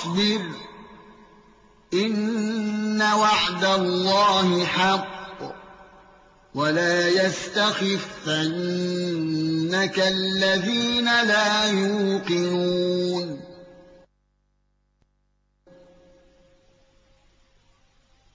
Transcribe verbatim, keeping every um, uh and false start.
فاصبر إن وعد الله حق ولا يستخفنك الذين لا يوقنون